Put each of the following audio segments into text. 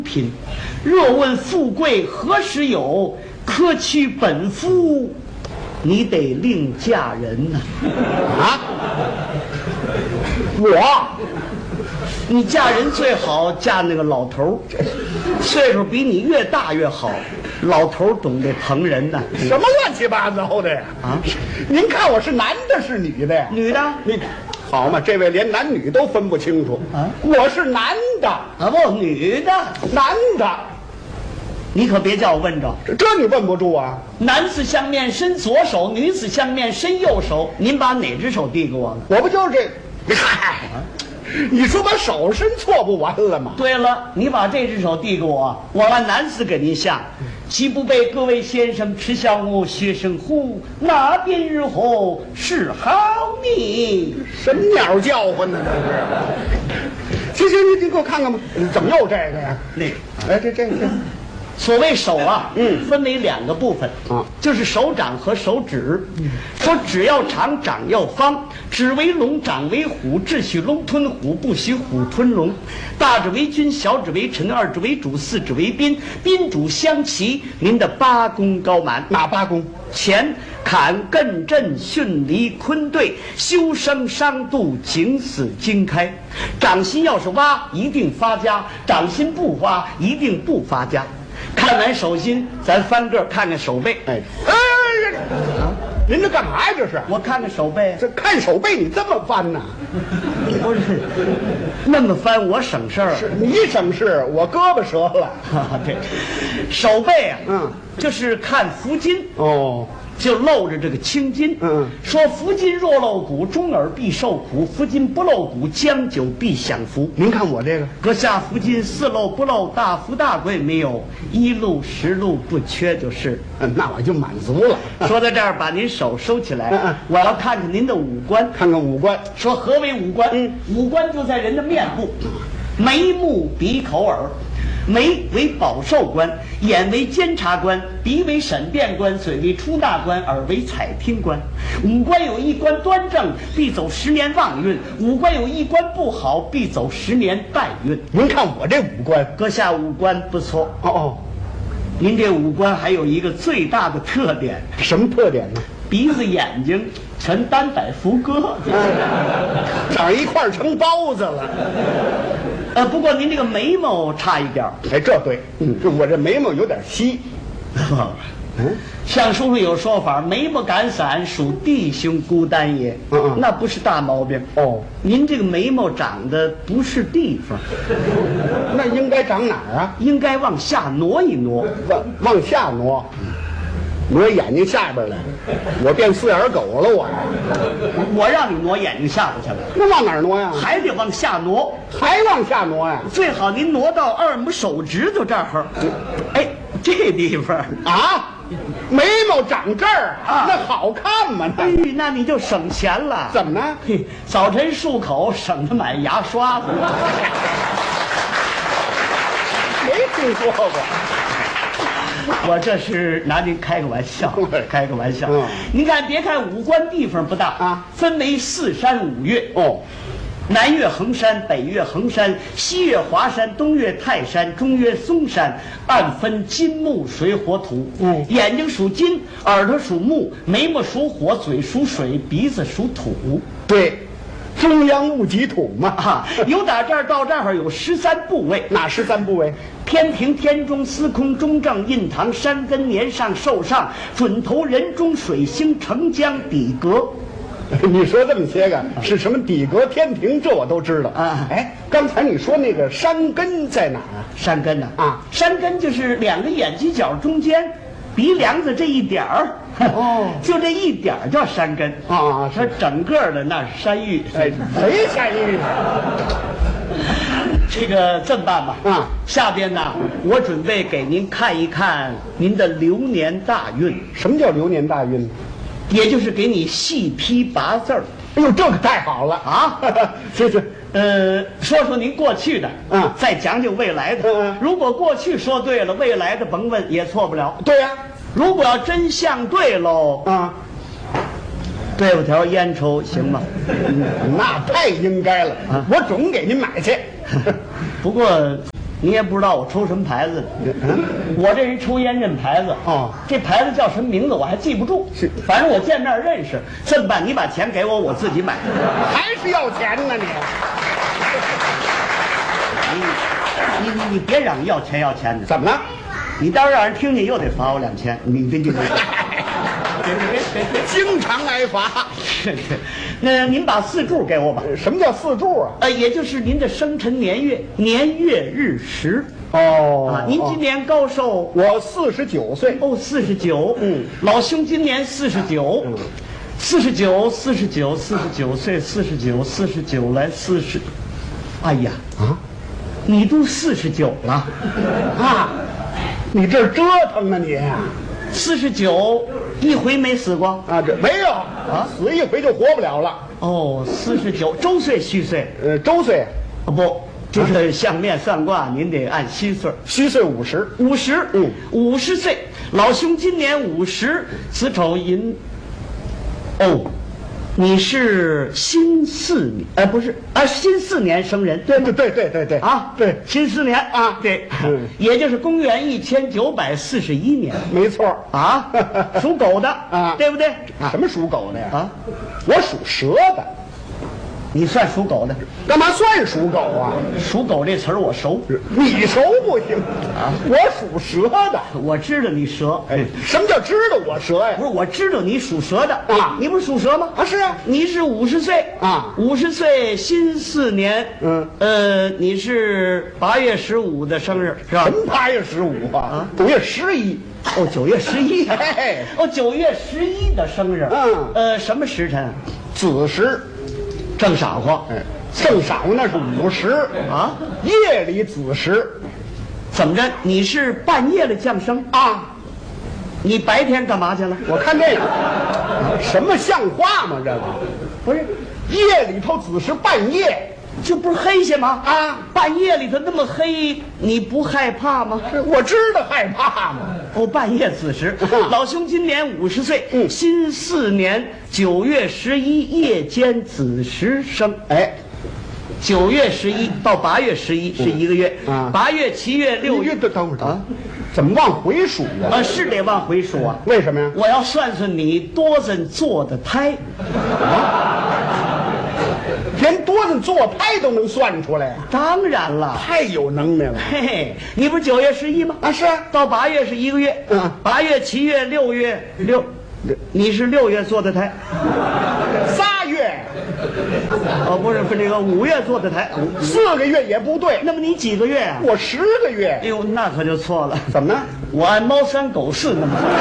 品。若问富贵何时有，可娶本夫，你得另嫁人呐。 啊，我。 你嫁人最好嫁那个老头儿，岁数比你越大越好。老头儿懂得疼人呐。 什么乱七八糟的呀？ 啊， 您看我是男的，是女的呀？ 女的。 你好嘛，这位连男女都分不清楚啊！ 我是男的啊不，女的。 男的， 你可别叫我问着， 这你问不住啊！ 男子相面伸左手，女子相面伸右手。您把哪只手递给我了？ 我不就是这？嗨，你说把手伸错不完了吗？ 对了，你把这只手递给我，我按男子给您下。岂不被各位先生耻笑我学生乎？那边日后是好你。 什么鸟叫唤呢？这是。行，你给我看看吧。怎么又这个呀？ 那个， 哎，这。 所谓手啊，分为两个部分啊， 就是手掌和手指。说指要长，掌要方，指为龙，掌为虎，只许龙吞虎，不许虎吞龙。大指为君，小指为臣，二指为主，四指为宾，宾主相齐。您的八功高满。 哪八功？ 乾、坎、艮、震、巽、离、坤、兑，修生伤度，景死经开。掌心要是挖，一定发家；掌心不挖，一定不发家。看完手心，咱翻个看看手背。 哎，您这干嘛呀？这是？ 我看看手背。 这看手背你这么翻呢？ 不是，那么翻我省事儿。 是你省事，我胳膊折了。 对，手背啊，就是看福金哦。 就露着这个青筋。说福金若露骨，中耳必受苦；福金不露骨，将久必享福。 您看我这个， 阁下福金四露不露，大富大贵没有，一路十路不缺就是。 那我就满足了。 说到这儿，把您手收起来。我要看看您的五官， 看看五官。 说何为五官？五官就在人的面部，眉目鼻口耳。眉为保寿官，眼为监察官，鼻为审辩官，嘴为出纳官，耳为采听官。五官有一官端正，必走10年旺运；五官有一官不好，必走10年败运。 您看我这五官， 阁下五官不错。 哦， 您这五官还有一个最大的特点。 什么特点呢？ 鼻子眼睛全单摆福哥， 长一块成包子了。 不过您这个眉毛差一点。 哎，这对，我这眉毛有点稀。 相书上有说法，眉毛敢散，属弟兄孤单也。那不是大毛病。 哦， 您这个眉毛长得不是地方， 那应该长哪儿啊？ 应该往下挪一挪， 往下挪。挪眼睛下边来，我变4眼狗了， 我让你挪眼睛下边去了， 那往哪儿挪呀？ 还得往下挪， 还往下挪呀？ 最好您挪到2拇手指头这儿，哎，这地方啊，眉毛长这儿啊，那好看吗？ 哎，那你就省钱了。 怎么呢？ 早晨漱口省着买牙刷子。 没听说过。 我这是拿您开个玩笑，开个玩笑。您看，别看五官地方不大啊，分为4山5岳。南岳衡山，北岳衡山，西岳华山，东岳泰山，中岳嵩山，按分金木水火土。眼睛属金，耳朵属木，眉毛属火，嘴属水，鼻子属土。 对，中央戊己土嘛。 由打这儿到这儿有13部位。 哪13部位？ 天庭、天中、司空、中正、印堂、山根、年上、寿上、准头、人中、水星、澄江、底阁。 你说这么些个是什么底阁、天庭，这我都知道啊。哎，刚才你说那个山根在哪儿啊？ 山根呢？山根就是2个眼犄角中间鼻梁子这一点儿。就这一点儿叫山根啊。它整个的那是山芋。 谁山芋？ 这个这么办吧，下边呢，我准备给您看一看您的流年大运。 什么叫流年大运？ 也就是给你细批8字儿。 哎呦，这可太好了啊！ 是，说说您过去的，再讲讲未来的。如果过去说对了，未来的甭问也错不了。 对呀， 如果要真相对喽，对付条烟抽行吗？ 那太应该了，我准给您买去。 不过你也不知道我抽什么牌子的。我这人抽烟认牌子。哦，这牌子叫什么名字我还记不住。反正我见面认识。这么办，你把钱给我，我自己买。 还是要钱呢你别嚷要钱要钱的。 怎么了？ 你到时候让人听见又得罚我2000。你别。 经常挨罚。 那您把4柱给我吧。 什么叫4柱啊？ 也就是您的生辰年月日时。 哦， 您今年高寿？ 我49岁。 哦，49。老兄今年49。49岁，49来40。哎呀啊！你都49了啊！你这折腾啊你 ！49一回没死过啊？这没有啊，死一回就活不了了。 哦，49周岁虚岁？ 周岁不，就是相面算卦，您得按虚岁。 虚岁50。 50岁，老兄今年50，子丑寅。哦。你是辛巳年，不是啊，辛巳年生人，对吗？ 对啊， 对， 辛巳年啊，对，也就是公元1941年， 没错啊，属狗的啊，对不对？ 什么属狗的呀？ 啊， 我属蛇的。 你算属狗的？ 干嘛算属狗啊？ 属狗这词儿我熟， 你熟不行啊！我属蛇的， 我知道你蛇。 什么叫知道我蛇呀？ 不是，我知道你属蛇的啊。你不是属蛇吗？ 啊，是啊。 你是50岁啊，50岁辛巳年。你是8月15的生日是吧？ 什么8月15啊？9月11。 哦，9月11。哦，9月11的生日。什么时辰？ 子时。 正晌午， 正晌午那是午时啊，夜里子时。 怎么着？你是半夜的降生啊？你白天干嘛去了？ 我看这个，什么像话吗？这个不是夜里头子时，半夜就不是黑些吗？ 啊， 半夜里头那么黑，你不害怕吗？ 我知道害怕嘛。 哦，半夜子时，老兄今年50岁，辛巳年9月11夜间子时生。9月11到8月11是1个月，8月、7月、6月。 等会儿啊，怎么往回数啊？ 是得往回数啊。 为什么呀？ 我要算算你多子做的胎。 连多子做胎都能算出来呀？ 当然了， 太有能耐了。 嘿嘿，你不是9月11吗？ 啊，是啊。 到8月是1个月。8月、7月、6月你是6月做的胎。 3月。 不是这个5月做的胎。 4个月也不对。 那么你几个月啊？ 我10个月。 哎呦，那可就错了。 怎么呢？ 我按猫3狗4那么算。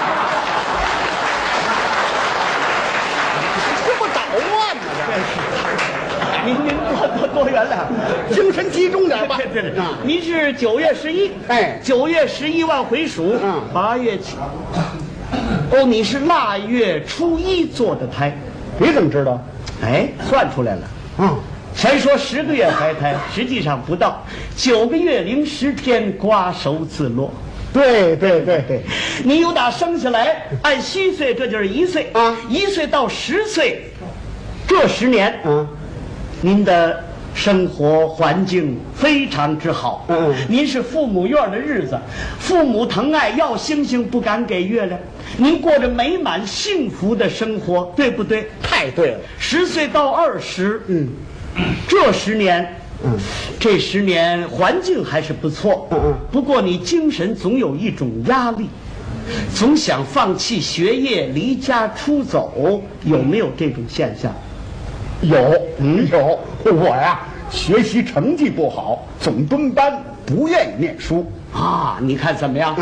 这不捣乱吗？ 您多原谅， 精神集中点吧。 对，您是9月11。9月11往回数。8月7。哦，你是腊月初1做的胎。 你怎么知道？ 算出来了。谁说10个月怀胎？实际上不到9个月零10天，瓜熟自落。 对， 你由打生下来按虚岁，这就是1岁啊，1岁到10岁，这10年您的生活环境非常之好。您是父母院的日子，父母疼爱，要星星不敢给月亮，您过着美满幸福的生活，对不对？ 太对了。 10岁到20，这10年，这10年环境还是不错。不过你精神总有一种压力，总想放弃学业，离家出走，有没有这种现象？ 有。我呀，学习成绩不好，总蹲班，不愿意念书啊。你看怎么样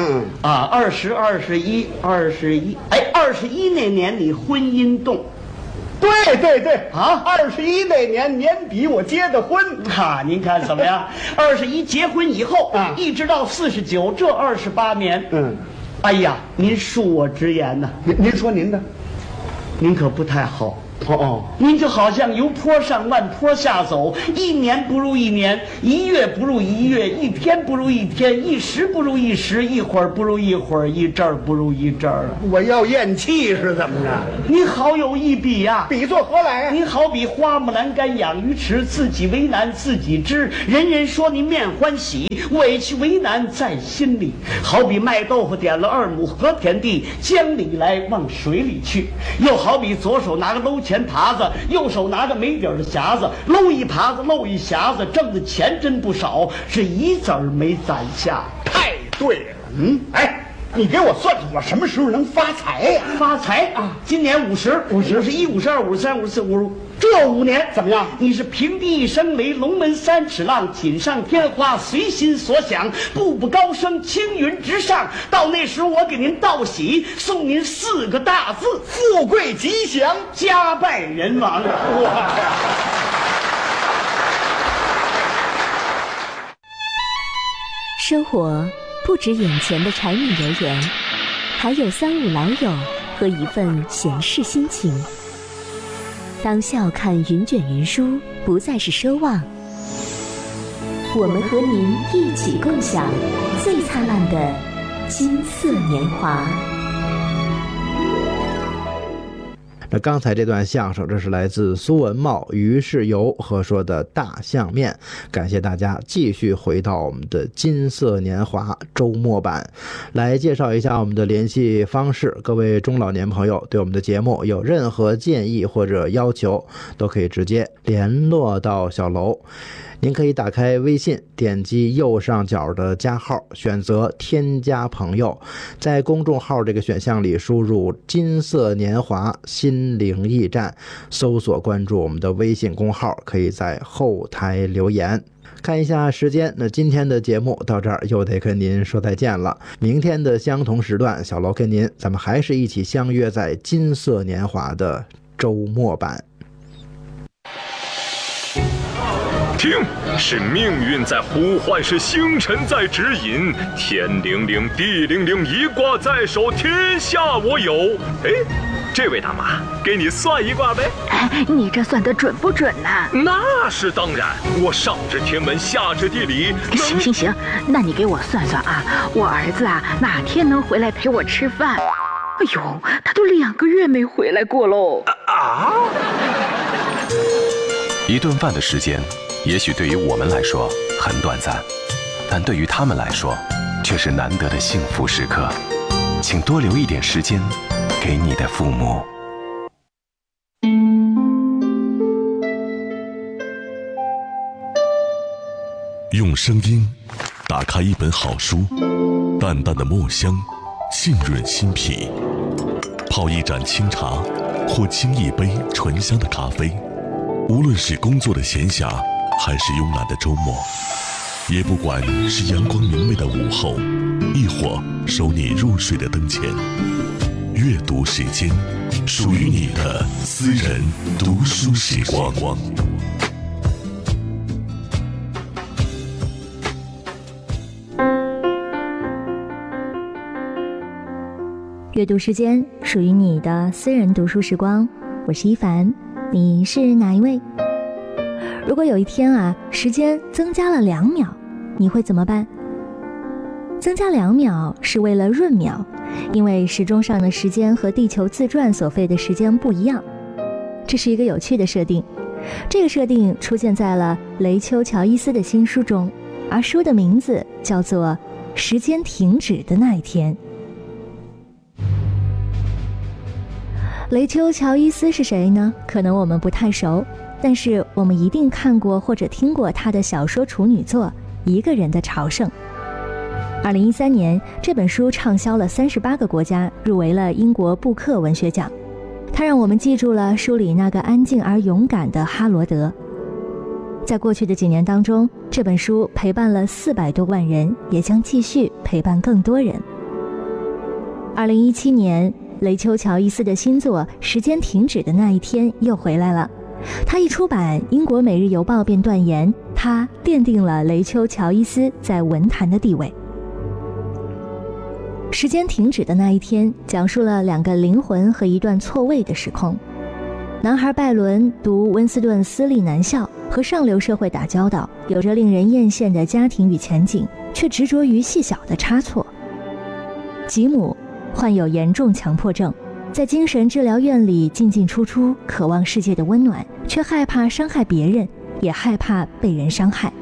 ？20、21、21那年你婚姻动。 对啊，21那年底我结的婚您看怎么样？21结婚以后一直到49，这28年，哎呀，您恕我直言呐。 您说您的， 您可不太好。 您就好像由坡上万坡下走，一年不如一年，一月不如一月，一天不如一天，一时不如一时，一会儿不如一会儿，一阵儿不如一阵儿。 我要咽气是怎么着？ 你好有一比呀， 比作何来呀？ 你好比花木兰干养鱼池，自己为难自己知，人人说你面欢喜，委屈为难在心里。好比卖豆腐点了2亩和田地，江里来往水里去。又好比左手拿个搂钱耙子，右手拿个没底儿的匣子，搂一耙子搂一匣子，挣的钱真不少，是一子儿没攒下。 太对了，哎，你给我算算，我什么时候能发财呀？ 发财啊！今年50、51、52、53、54、55，这5年怎么样？ 你是平地一声雷，龙门3尺浪，锦上添花，随心所想，步步高升，青云直上。到那时候，我给您道喜，送您4个大字： 富贵吉祥， 家败人亡。哇！ 生活不止眼前的柴米油盐，还有3、5老友和一份闲适心情。当笑看云卷云舒不再是奢望，我们和您一起共享最灿烂的金色年华。 那刚才这段相声，这是来自苏文茂、于世友和说的大相面。感谢大家继续回到我们的金色年华周末版，来介绍一下我们的联系方式。各位中老年朋友对我们的节目有任何建议或者要求，都可以直接联络到小楼。您可以打开微信，点击右上角的加号，选择添加朋友，在公众号这个选项里输入金色年华心灵驿站，搜索关注我们的微信公号，可以在后台留言。看一下时间，那今天的节目到这儿又得跟您说再见了。明天的相同时段，小楼跟您咱们还是一起相约在金色年华的周末版。 听，是命运在呼唤，是星辰在指引，天灵灵，地灵灵，一卦在手，天下我有。哎，这位大妈，给你算一卦呗。 哎，你这算得准不准呢？ 那是当然，我上知天文，下知地理。 行，那你给我算算啊，我儿子啊哪天能回来陪我吃饭？哎呦，他都2个月没回来过喽。 一顿饭的时间，也许对于我们来说很短暂，但对于他们来说却是难得的幸福时刻。请多留一点时间给你的父母。 用声音打开一本好书，淡淡的墨香浸润心脾，泡一盏清茶或沏一杯醇香的咖啡。无论是工作的闲暇，还是慵懒的周末，也不管是阳光明媚的午后，亦或守你入睡的灯前，阅读时间，属于你的私人读书时光。 阅读时间，属于你的私人读书时光。我是一凡，你是哪一位？如果有一天啊，时间增加了2秒，你会怎么办？增加2秒是为了闰秒，因为时钟上的时间和地球自转所费的时间不一样。这是一个有趣的设定，这个设定出现在了雷丘乔伊斯的新书中，而书的名字叫做《时间停止的那一天》。雷丘乔伊斯是谁呢？可能我们不太熟，但是我们一定看过或者听过他的小说处女作《一个人的朝圣》。2013年，这本书畅销了38个国家，入围了英国布克文学奖。它让我们记住了书里那个安静而勇敢的哈罗德。在过去的几年当中，这本书陪伴了400多万人，也将继续陪伴更多人。2017年，雷丘乔伊斯的新作《时间停止的那一天》又回来了。他一出版，英国《每日邮报》便断言，他奠定了雷丘乔伊斯在文坛的地位。时间停止的那一天，讲述了2个灵魂和一段错位的时空。 男孩拜伦读温斯顿私立男校，和上流社会打交道，有着令人艳羡的家庭与前景，却执着于细小的差错。吉姆患有严重强迫症，在精神治疗院里进进出出，渴望世界的温暖，却害怕伤害别人，也害怕被人伤害。